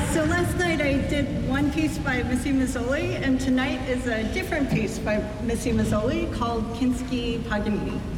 So last night I did one piece by Missy Mazzoli, and tonight is a different piece by Missy Mazzoli called Kinski Paganini.